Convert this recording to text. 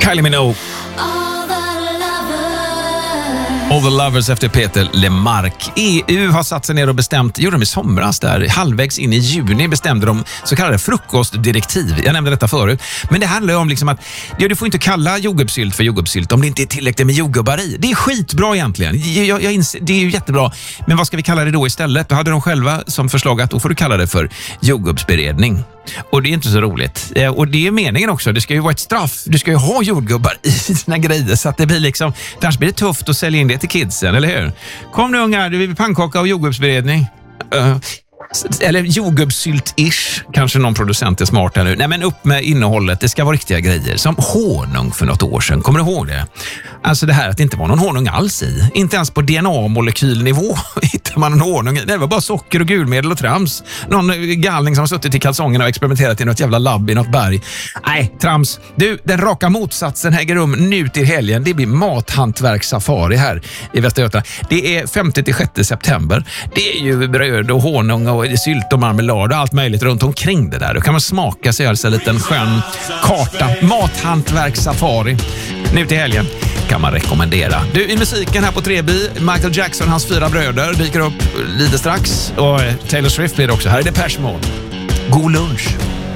Kylie Minogue. All the Lovers efter Peter Lemark. EU har satt sig ner och bestämt, gjorde de i somras där, halvvägs in i juni bestämde de så kallade frukostdirektiv. Jag nämnde detta förut. Men det handlar ju om liksom att du får inte kalla jordgubbssylt för jordgubbssylt om det inte är tillräckligt med jordgubbar i. Det är skitbra egentligen. Jag inser, det är ju jättebra. Men vad ska vi kalla det då istället? Då hade de själva som förslag att då får du kalla det för jordgubbsberedning. Och det är inte så roligt. Och det är meningen också. Det ska ju vara ett straff. Du ska ju ha jordgubbar i sina grejer så att det blir liksom, annars blir det tufft att sälja in det till kidsen, eller hur? Kom nu ungar, du vill pannkaka och jordgubbsberedning. Eller jordgubbssylt-ish. Kanske någon producent är smart här nu. Nej, men upp med innehållet. Det ska vara riktiga grejer. Som honung för något år sedan. Kommer du ihåg det? Alltså det här att det inte var någon honung alls i. Inte ens på DNA-molekylnivå hittar man en honung i. Det var bara socker och gulmedel och trams. Någon galning som har suttit i kalsongerna och experimenterat i något jävla labb i något berg. Nej, trams. Du, den raka motsatsen äger rum nu till helgen. Det blir mathantverkssafari här i Västra Götaland. Det är 5-6 september. Det är ju bröd och honung och sylt och marmelad och allt möjligt runt omkring det där. Då kan man smaka sig, göra sig en liten skön karta. Mathantverkssafari. Nu till helgen kan man rekommendera. Du, i musiken här på Treby, Michael Jackson, hans 4 bröder dyker upp lite strax. Och Taylor Swift blir det också. Här är Depeche Mode. God lunch!